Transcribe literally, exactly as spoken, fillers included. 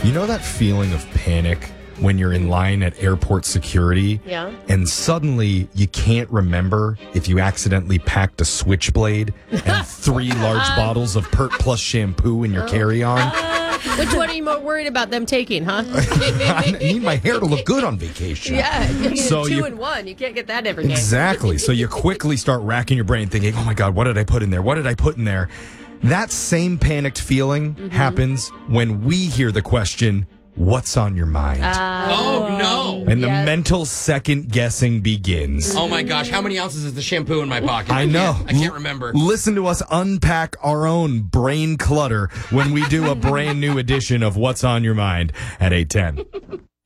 You know that feeling of panic when you're in line at airport security? Yeah. And suddenly you can't remember if you accidentally packed a switchblade and three large bottles of Pert Plus shampoo in your carry-on? Which one are you more worried about them taking, huh? I need my hair to look good on vacation. Yeah, So two you- and one. You can't get that every day. Exactly. So you quickly start racking your brain thinking, oh my God, what did I put in there? What did I put in there? That same panicked feeling Mm-hmm. happens when we hear the question, what's on your mind? Oh, no. and the yes. mental second guessing begins. Oh, my gosh. How many ounces is the shampoo in my pocket? I know. I can't remember. L- listen to us unpack our own brain clutter when we do a brand new edition of What's on Your Mind at eight ten.